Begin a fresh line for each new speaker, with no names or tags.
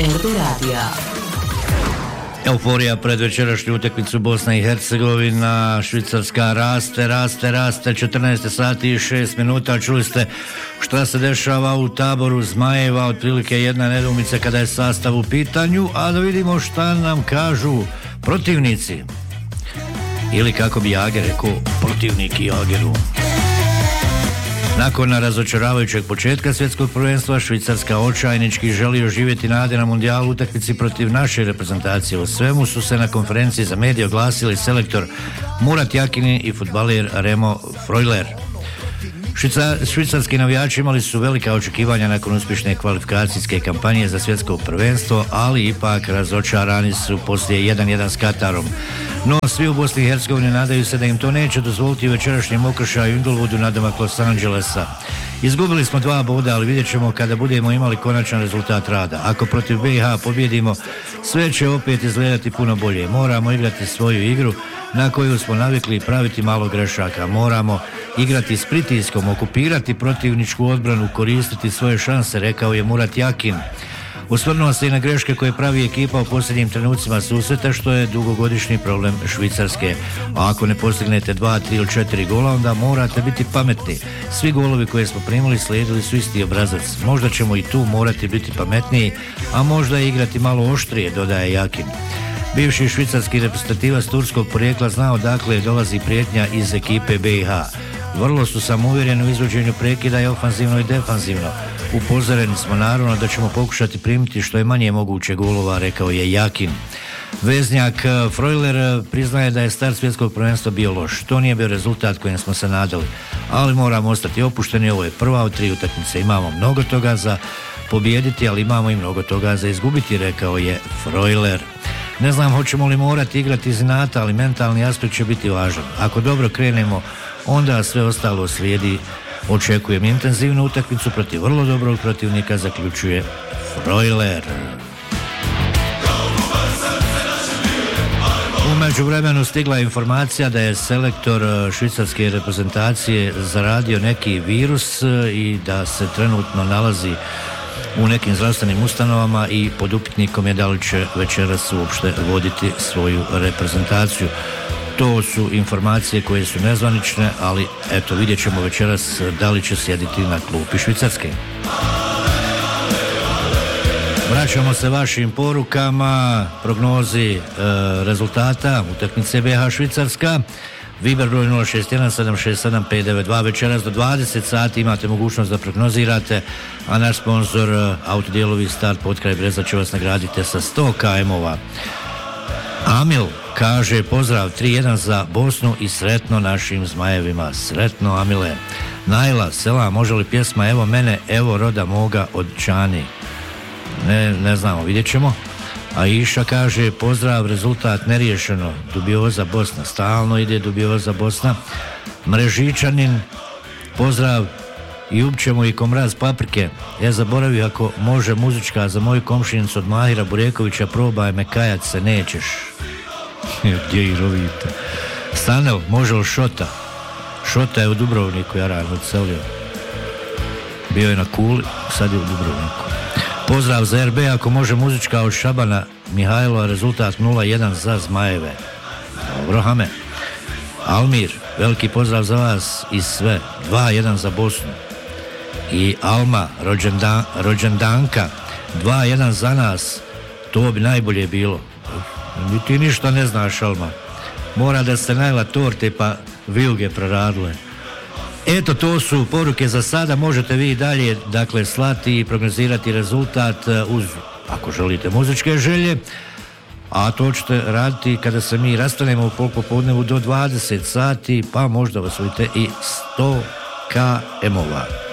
RB Radija.
Euforija pred večerašnju utakmicu Bosna i Hercegovina. Švicarska raste, 14 sati i 6 minuta. Čuli ste šta se dešava u taboru Zmajeva, otprilike jedna nedoumica kada je sastav u pitanju, a da vidimo šta nam kažu protivnici. Ili kako bi Jager rekao, protivnik i Jageru. Nakon razočaravajućeg početka svjetskog prvenstva, Švicarska očajnički želi oživjeti nade na mundijalu utakmici protiv naše reprezentacije. O svemu su se na konferenciji za medije oglasili selektor Murat Yakin i fudbaler Remo Freuler. Švicarski navijači imali su velika očekivanja nakon uspješne kvalifikacijske kampanje za svjetsko prvenstvo, ali ipak razočarani su poslije 1-1 s Katarom. No, svi u Bosni i Hercegovini nadaju se da im to neće dozvoliti večerašnjem okršaju Inglewoodu nadomak Los Angelesa. Izgubili smo 2 boda, ali vidjet ćemo kada budemo imali konačan rezultat rada. Ako protiv BiH pobjedimo, sve će opet izgledati puno bolje. Moramo igrati svoju igru na koju smo navikli, praviti malo grešaka. Moramo igrati s pritiskom, okupirati protivničku odbranu, koristiti svoje šanse, rekao je Murat Yakin. Osvrnuo se i na greške koje pravi ekipa u posljednjim trenucima susreta, što je dugogodišnji problem Švicarske. A ako ne postignete 2, 3 ili 4 gola, onda morate biti pametni. Svi golovi koje smo primili slijedili su isti obrazac. Možda ćemo i tu morati biti pametniji, a možda i igrati malo oštrije, dodaje Yakin. Bivši švicarski reprezentativac turskog porijekla znao dakle dolazi prijetnja iz ekipe BiH. Vrlo su samouvjereni u izvođenju prekida i ofanzivno i defanzivno. Upozoreni smo naravno da ćemo pokušati primiti što je manje moguće golova, rekao je Yakin. Veznjak Freuler priznaje da je start svjetskog prvenstva bio loš. To nije bio rezultat kojem smo se nadali, ali moramo ostati opušteni. Ovo je prva od 3 utakmice. Imamo mnogo toga za pobijediti, ali imamo i mnogo toga za izgubiti, rekao je Freuler. Ne znam hoćemo li morati igrati iz inata, ali mentalni aspekt će biti važan. Ako dobro krenemo, onda sve ostalo slijedi. Očekujem intenzivnu utakmicu protiv vrlo dobrog protivnika, zaključuje Freuler. U međuvremenu stigla informacija da je selektor švicarske reprezentacije zaradio neki virus i da se trenutno nalazi u nekim zdravstvenim ustanovama i pod upitnikom je da li će večeras uopšte voditi svoju reprezentaciju. To su informacije koje su nezvanične, ali eto, vidjet ćemo večeras da li će sjediti na klupi Švicarske. Vraćamo se vašim porukama, prognozi rezultata utakmice BiH Švicarska. Viber broj 061-767-592. Večeras do 20 sati imate mogućnost da prognozirate, a naš sponsor Autodijelovi Start Potkraj Breza će vas nagraditi sa 100 KM-ova. Amil kaže pozdrav 3-1 za Bosnu i sretno našim Zmajevima. Sretno, Amile. Najla, sela, može li pjesma Evo mene, evo roda moga od Čani? Ne znamo, vidjet ćemo. A Iša kaže pozdrav, rezultat neriješeno, dubioza Bosna, stalno ide dubioza Bosna. Mrežičanin, pozdrav, i upćemo i komraz paprike. Ja zaboravio ako može muzička za moju komšinicu od Mahira Burekovića, probaj me kajat se nećeš. Gdje i rovite. Stanel, može li Šota? Šota je u Dubrovniku, ja rano odselio. Bio je na Kuli, sad je u Dubrovniku. Pozdrav za RB, ako može muzička od Šabana Mihajlova, rezultat 0-1 za Zmajeve. Dobro, Hame. Almir, veliki pozdrav za vas i sve, 2-1 za Bosnu. I Alma, rođendanka, 2-1 za nas, to bi najbolje bilo. Ti ništa ne znaš, Alma. Mora da ste najela torte pa vijuge proradile. Eto, to su poruke za sada. Možete vi dalje dakle slati i prognozirati rezultat uz, ako želite, muzičke želje, a to ćete raditi kada se mi rastanemo u popodnevu do 20 sati, pa možda vas vidite i 100 KM-ova.